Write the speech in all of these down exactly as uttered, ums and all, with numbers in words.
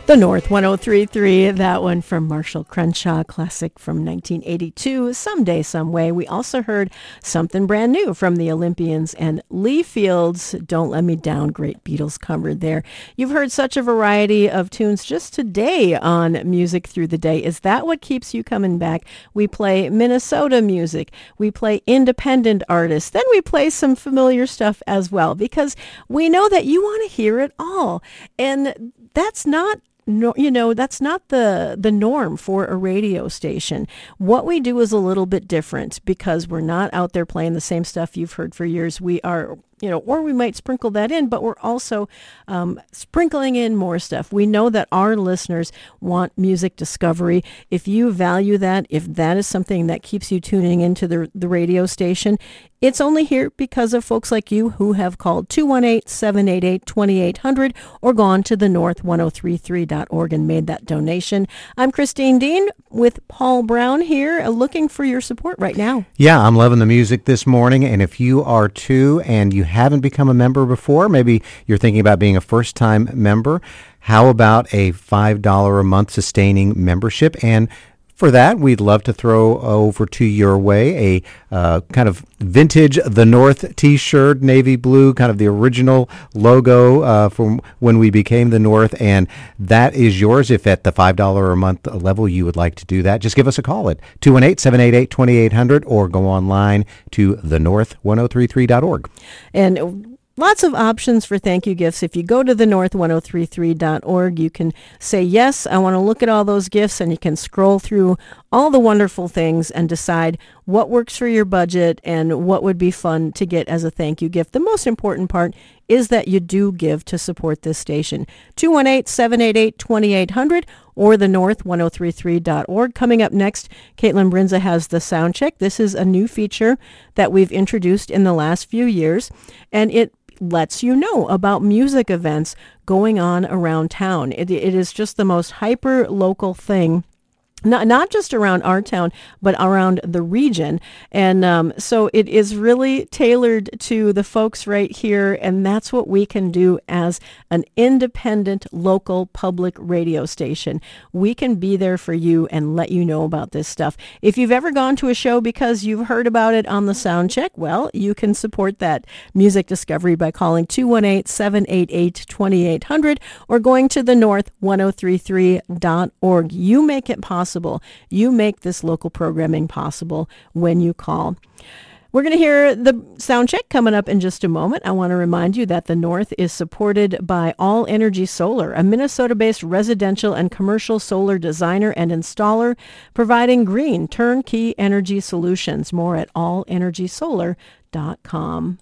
The North one oh three point three, that one from Marshall Crenshaw, classic from nineteen eighty-two, Someday, Someway. We also heard something brand new from the Olympians and Lee Fields, Don't Let Me Down, great Beatles cover there. You've heard such a variety of tunes just today on Music Through the Day. Is that what keeps you coming back? We play Minnesota music, we play independent artists, then we play some familiar stuff as well, because we know that you want to hear it all. And that's not No, you know, that's not the, the norm for a radio station. What we do is a little bit different because we're not out there playing the same stuff you've heard for years. We are, you know, or we might sprinkle that in, but we're also um, sprinkling in more stuff. We know that our listeners want music discovery. If you value that, if that is something that keeps you tuning into the, the radio station, it's only here because of folks like you who have called two one eight, seven eight eight, two eight zero zero or gone to the north ten thirty-three dot org and made that donation. I'm Christine Dean with Paul Brown here, uh, looking for your support right now. Yeah, I'm loving the music this morning, and if you are too and you haven't become a member before, maybe you're thinking about being a first-time member, how about a five dollars a month sustaining membership? And for that, we'd love to throw over to your way a uh, kind of vintage The North t-shirt, navy blue, kind of the original logo uh, from when we became The North, and that is yours if at the five dollars a month level you would like to do that. Just give us a call at two one eight, seven eight eight, two eight zero zero or go online to the north ten thirty-three dot org. And lots of options for thank you gifts. If you go to the north ten thirty-three dot org, you can say, yes, I want to look at all those gifts, and you can scroll through all the wonderful things and decide what works for your budget and what would be fun to get as a thank you gift. The most important part is that you do give to support this station. two one eight, seven eight eight, two eight zero zero or the north ten thirty-three dot org. Coming up next, Caitlin Brinza has the sound check. This is a new feature that we've introduced in the last few years, and it lets you know about music events going on around town. It, it is just the most hyper local thing. Not not just around our town, but around the region. And um, so it is really tailored to the folks right here, and that's what we can do as an independent local public radio station. We can be there for you and let you know about this stuff. If you've ever gone to a show because you've heard about it on the sound check, well, you can support that music discovery by calling two one eight, seven eight eight, two eight zero zero or going to the north ten thirty-three dot org. You make it possible. You make this local programming possible when you call. We're going to hear the sound check coming up in just a moment. I want to remind you that the North is supported by All Energy Solar, a Minnesota-based residential and commercial solar designer and installer, providing green turnkey energy solutions. More at all energy solar dot com.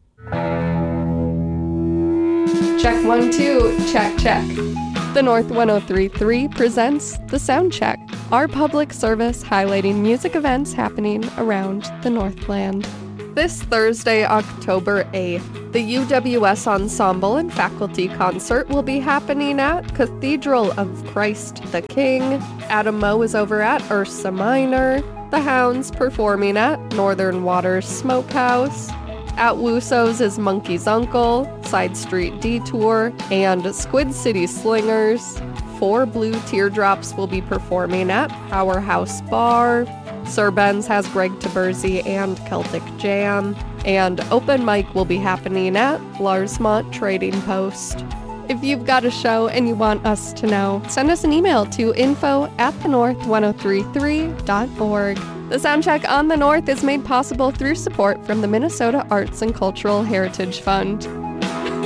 Check one, two, check, check. The North ten thirty-three presents The Sound Check, our public service highlighting music events happening around the Northland. This Thursday, October eighth, the U W S Ensemble and Faculty Concert will be happening at Cathedral of Christ the King. Adam Moe is over at Ursa Minor. The Hounds performing at Northern Waters Smokehouse. At Wuso's is Monkey's Uncle, Side Street Detour, and Squid City Slingers. Four Blue Teardrops will be performing at Powerhouse Bar. Sir Ben's has Greg Taberzi and Celtic Jam. And open mic will be happening at Larsmont Trading Post. If you've got a show and you want us to know, send us an email to info at the north ten thirty-three dot org. The Soundcheck on the North is made possible through support from the Minnesota Arts and Cultural Heritage Fund.